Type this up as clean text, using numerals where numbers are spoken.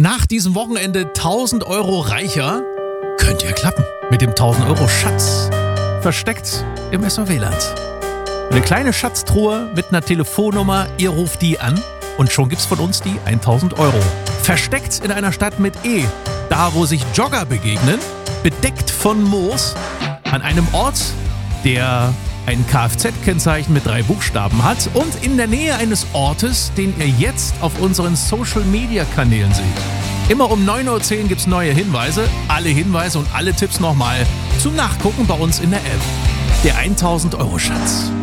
nach diesem Wochenende 1000 Euro reicher? Könnte ja klappen. Mit dem 1000 Euro Schatz. Versteckt im SOW-Land. Eine kleine Schatztruhe mit einer Telefonnummer. Ihr ruft die an und schon gibt's von uns die 1000 Euro. Versteckt in einer Stadt mit E. Da, wo sich Jogger begegnen. Bedeckt von Moos. An einem Ort, der ein Kfz-Kennzeichen mit 3 Buchstaben hat und in der Nähe eines Ortes, den ihr jetzt auf unseren Social-Media-Kanälen seht. Immer um 9.10 Uhr gibt's neue Hinweise. Alle Hinweise und alle Tipps nochmal zum Nachgucken bei uns in der App. Der 1000 Euro Schatz.